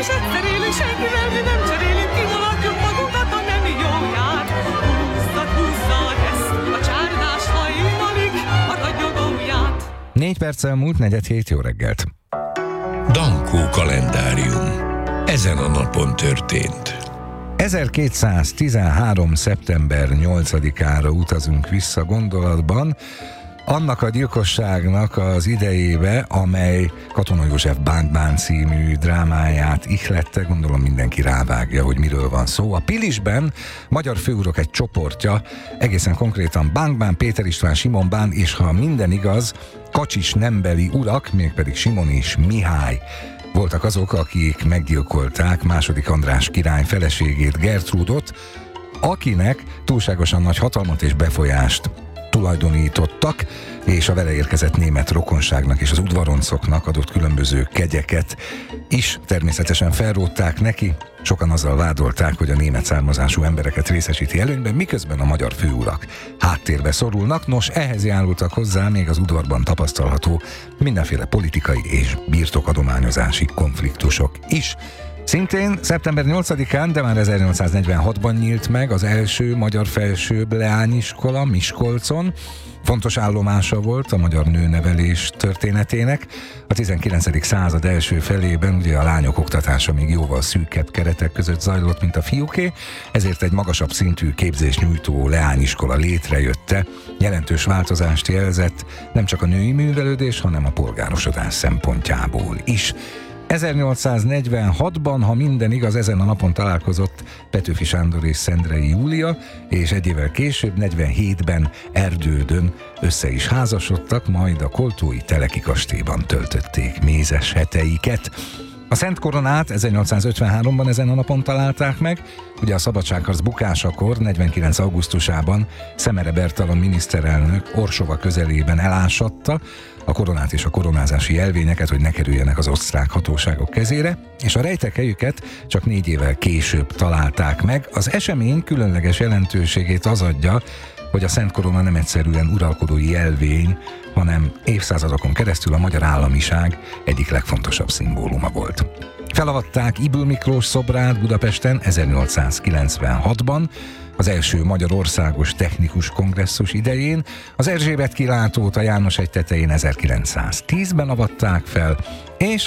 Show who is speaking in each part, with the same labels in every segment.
Speaker 1: és egyszer élünk, senkivel mi nem cserélünk, kinolatjuk magunkat a nemi jóját. Húzzad ezt, a csárdás hajnalig a ragyogóját.
Speaker 2: 4 perccel múlt 4:07, jó reggelt.
Speaker 3: Dankó kalendárium. Ezen a napon történt.
Speaker 2: 1213. szeptember 8-ára utazunk vissza gondolatban, annak a gyilkosságnak az idejébe, amely Katona József Bánk Bán című drámáját ihlette, gondolom mindenki rávágja, hogy miről van szó. A Pilisben magyar főurak egy csoportja, egészen konkrétan Bánk Bán, Péter István, Simon Bán, és ha minden igaz, Kacsis nembeli urak, mégpedig Simon és Mihály voltak azok, akik meggyilkolták II. András király feleségét, Gertrúdot, akinek túlságosan nagy hatalmat és befolyást tulajdonítottak, és a vele érkezett német rokonságnak és az udvaroncoknak adott különböző kegyeket is természetesen felrótták neki. Sokan azzal vádolták, hogy a német származású embereket részesíti előnyben, miközben a magyar főurak háttérbe szorulnak. Nos, ehhez járultak hozzá még az udvarban tapasztalható mindenféle politikai és birtokadományozási konfliktusok is. Szintén szeptember 8-án, de már 1846-ban nyílt meg az első magyar felsőbb leányiskola Miskolcon. Fontos állomása volt a magyar nőnevelés történetének. A 19. század első felében ugye a lányok oktatása még jóval szűkebb keretek között zajlott, mint a fiúké, ezért egy magasabb szintű képzést nyújtó leányiskola létrejötte. Jelentős változást jelzett nem csak a női művelődés, hanem a polgárosodás szempontjából is. 1846-ban, ha minden igaz, ezen a napon találkozott Petőfi Sándor és Szendrei Júlia, és egy évvel később, 47-ben Erdődön össze is házasodtak, majd a koltói Teleki kastélyban töltötték mézes heteiket. A Szent Koronát 1853-ban ezen a napon találták meg, ugye a szabadságharc bukásakor 49. augusztusában Szemere Bertalan miniszterelnök Orsova közelében elásatta a koronát és a koronázási jelvényeket, hogy ne kerüljenek az osztrák hatóságok kezére, és a rejtek helyüket csak 4 évvel később találták meg. Az esemény különleges jelentőségét az adja, hogy a Szent Korona nem egyszerűen uralkodói jelvény, hanem évszázadokon keresztül a magyar államiság egyik legfontosabb szimbóluma volt. Felavatták Ybl Miklós szobrát Budapesten 1896-ban, az első Magyarországos Technikus Kongresszus idején, az Erzsébet kilátót a János-hegy tetején 1910-ben avatták fel, és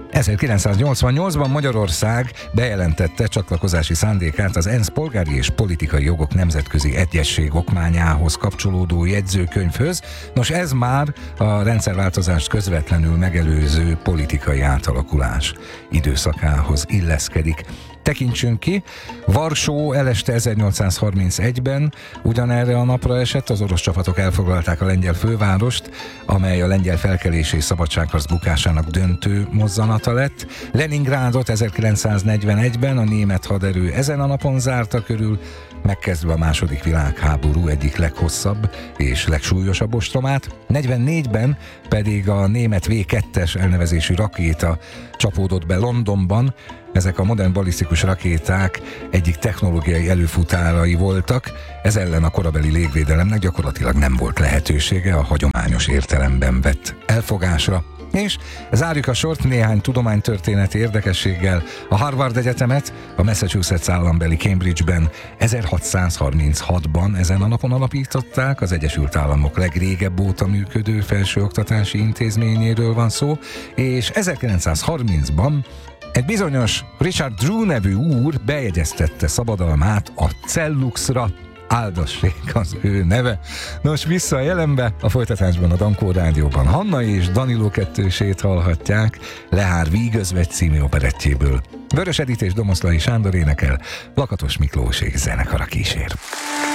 Speaker 2: 1988-ban Magyarország bejelentette csatlakozási szándékát az ENSZ polgári és politikai jogok nemzetközi egyezség okmányához kapcsolódó jegyzőkönyvhöz. Nos, ez már a rendszerváltozást közvetlenül megelőző politikai átalakulás időszakához illeszkedik. Tekintsünk ki, Varsó eleste 1831-ben ugyanerre a napra esett, az orosz csapatok elfoglalták a lengyel fővárost, amely a lengyel felkelés és szabadságharc bukásának döntő mozzanata lett. Leningrádot 1941-ben a német haderő ezen a napon zárta körül, megkezdve a II. Világháború egyik leghosszabb és legsúlyosabb ostromát. 44-ben pedig a német V2-es elnevezésű rakéta csapódott be Londonban. Ezek a modern balisztikus rakéták egyik technológiai előfutárai voltak, ez ellen a korabeli légvédelemnek gyakorlatilag nem volt lehetősége a hagyományos értelemben vett elfogásra. És zárjuk a sort néhány tudománytörténeti érdekességgel. A Harvard Egyetemet a Massachusetts állambeli Cambridge-ben 1636-ban ezen a napon alapították, az Egyesült Államok legrégebb óta működő felsőoktatási intézményéről van szó, és 1930-ban egy bizonyos Richard Drew nevű úr bejegyeztette szabadalmát a Celluxra. Áldassék az ő neve. Nos, vissza a jelenbe, a folytatásban a Dankó Rádióban Hanna és Danilo kettősét hallhatják Lehár Vígözvegy című operettjéből. Vörös Edit és Domoszlai Sándor énekel, Lakatos Miklós és zenekara kísér.